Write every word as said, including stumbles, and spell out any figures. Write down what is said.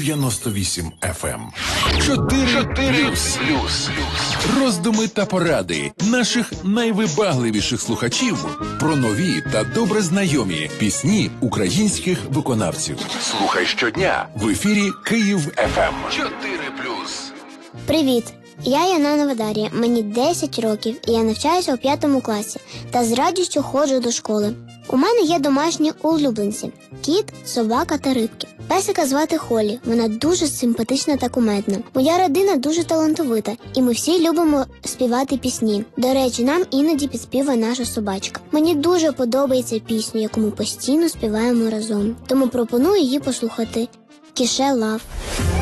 дев'яносто вісім еф ем. Чотири плюс. Роздуми та поради наших найвибагливіших слухачів про нові та добре знайомі пісні українських виконавців. Слухай щодня в ефірі Київ еф ем. чотири плюс. Привіт! Я Янанова Дар'я, мені десять років, і я навчаюся у п'ятому класі та з радістю ходжу до школи. У мене є домашні улюбленці – кіт, собака та рибки. Песика звати Холі, вона дуже симпатична та кумедна. Моя родина дуже талановита, і ми всі любимо співати пісні. До речі, нам іноді підспівує наша собачка. Мені дуже подобається пісня, яку ми постійно співаємо разом, тому пропоную її послухати. Кіше Лав.